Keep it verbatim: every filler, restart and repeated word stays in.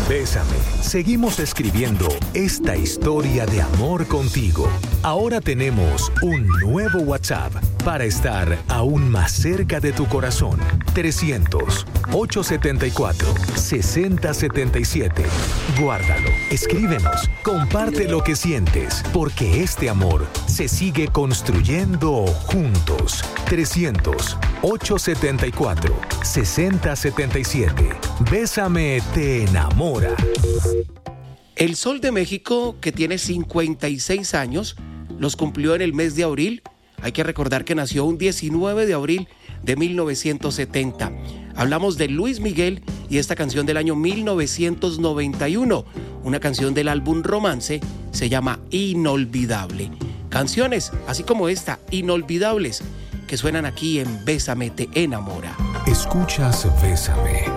Bésame. Seguimos escribiendo esta historia de amor contigo. Ahora tenemos un nuevo WhatsApp para estar aún más cerca de tu corazón. trescientos, ochocientos setenta y cuatro, sesenta setenta y siete. Guárdalo, escríbenos, comparte lo que sientes, porque este amor se sigue construyendo juntos. trescientos, ochocientos setenta y cuatro, sesenta setenta y siete. Bésame te enamora. El Sol de México, que tiene cincuenta y seis años, los cumplió en el mes de abril. Hay que recordar que nació un diecinueve de abril de mil novecientos setenta. Hablamos de Luis Miguel y esta canción del año mil novecientos noventa y uno, una canción del álbum Romance, se llama Inolvidable. Canciones, así como esta, inolvidables, que suenan aquí en Bésame te enamora. Escuchas Bésame.